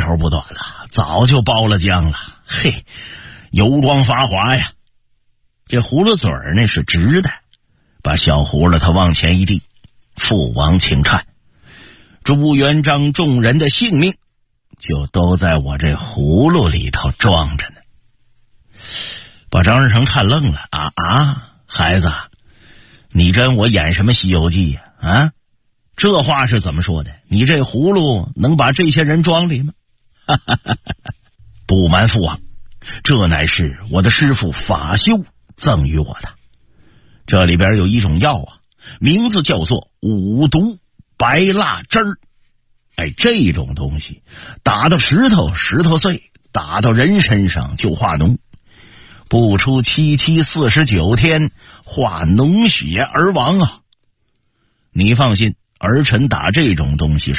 头不短了，早就包了浆了。嘿，油光发滑呀！这葫芦嘴儿那是直的，把小葫芦他往前一递，父王请看，朱元璋众人的性命就都在我这葫芦里头装着呢。把张士诚看愣了。孩子，你跟我演什么西游记呀？这话是怎么说的？你这葫芦能把这些人装里吗？不瞒父王，这乃是我的师父法修赠予我的。这里边有一种药名字叫做五毒白蜡汁儿。这种东西打到石头，石头碎；打到人身上就化脓，不出7期49天，化脓血而亡啊！你放心，儿臣打这种东西